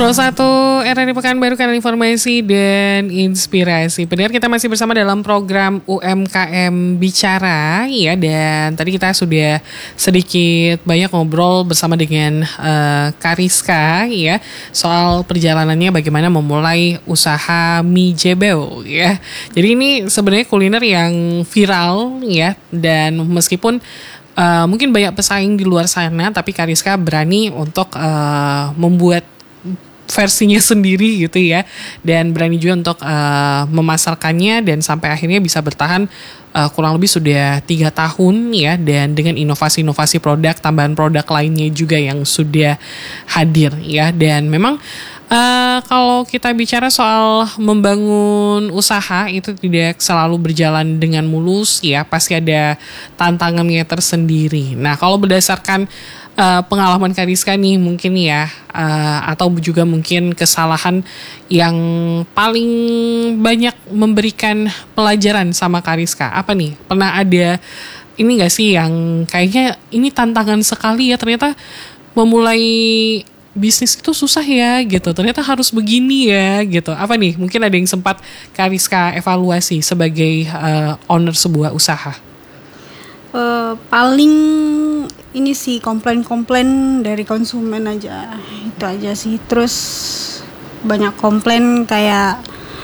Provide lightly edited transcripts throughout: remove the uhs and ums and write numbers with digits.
101 RRI Pekanbaru, kanal informasi dan inspirasi. Pendengar, kita masih bersama dalam program UMKM Bicara ya, dan tadi kita sudah sedikit banyak ngobrol bersama dengan Kariska ya soal perjalanannya bagaimana memulai usaha mie jebel ya. Jadi ini sebenarnya kuliner yang viral ya, dan meskipun mungkin banyak pesaing di luar sana, tapi Kariska berani untuk membuat versinya sendiri gitu ya, dan berani juga untuk memasarkannya, dan sampai akhirnya bisa bertahan kurang lebih sudah 3 tahun ya, dan dengan inovasi-inovasi produk, tambahan produk lainnya juga yang sudah hadir ya. Dan memang kalau kita bicara soal membangun usaha itu tidak selalu berjalan dengan mulus ya, pasti ada tantangannya tersendiri. Nah, kalau berdasarkan pengalaman Kariska nih mungkin ya, atau juga mungkin kesalahan yang paling banyak memberikan pelajaran sama Kariska, apa nih? Pernah ada ini gak sih yang kayaknya ini tantangan sekali ya, ternyata memulai bisnis itu susah ya gitu, ternyata harus begini ya gitu. Apa nih mungkin ada yang sempat Kariska evaluasi sebagai owner sebuah usaha? Paling ini sih komplain dari konsumen aja, itu aja sih. Terus banyak komplain kayak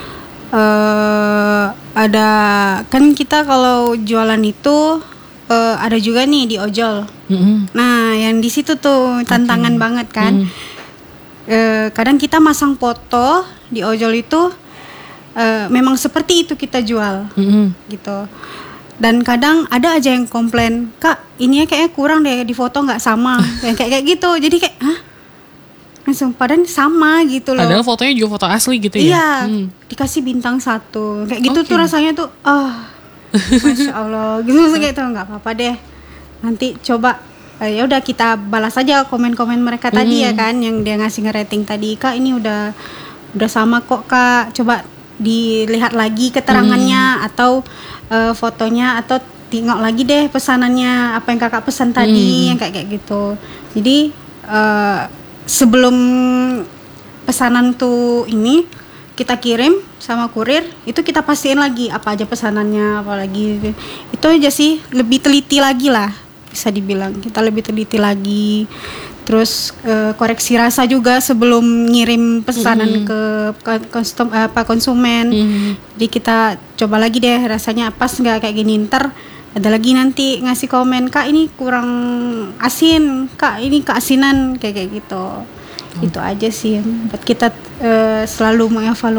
ada, kan kita kalau jualan itu ada juga nih di ojol. Nah, yang di situ tuh tantangan banget kan. Kadang kita masang foto di ojol itu memang seperti itu kita jual gitu. Dan kadang ada aja yang komplain, "Kak, ininya kayaknya kurang deh, di foto nggak sama." kayak gitu. Jadi kayak, hah? Langsung padahal sama gitu loh. Padahal fotonya juga foto asli gitu ya? Iya, dikasih bintang 1. Kayak gitu tuh rasanya tuh, Masya Allah. Gitu kayak tuh, nggak apa-apa deh. Nanti coba, ya udah kita balas aja komen-komen mereka tadi ya kan, yang dia ngasih nge-rating tadi. "Kak, ini udah sama kok, Kak. Coba dilihat lagi keterangannya atau fotonya, atau tengok lagi deh pesanannya, apa yang Kakak pesan tadi," yang kayak gitu. Jadi sebelum pesanan tuh ini kita kirim sama kurir, itu kita pastiin lagi apa aja pesanannya, apalagi itu aja sih. Lebih teliti lagi lah, bisa dibilang kita lebih teliti lagi. Terus koreksi rasa juga sebelum ngirim pesanan ke konsumen. Jadi kita coba lagi deh rasanya pas nggak kayak gini. Ntar ada lagi nanti ngasih komen, "Kak, ini kurang asin, Kak, ini keasinan," kayak gitu. Itu aja sih buat kita selalu mengevaluasi